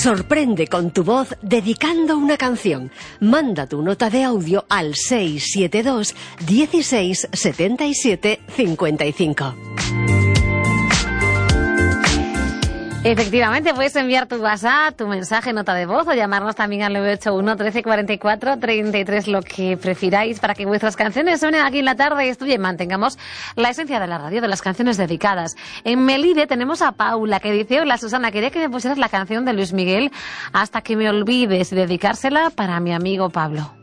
Sorprende con tu voz dedicando una canción. Manda tu nota de audio al 672 16 77 55. Efectivamente, puedes enviar tu WhatsApp, tu mensaje, nota de voz o llamarnos también al 981 13 44 33, lo que prefiráis, para que vuestras canciones suenen aquí en la tarde y estudien, mantengamos la esencia de la radio, de las canciones dedicadas. En Melide tenemos a Paula, que dice: hola Susana, quería que me pusieras la canción de Luis Miguel, Hasta que me olvides, y dedicársela para mi amigo Pablo.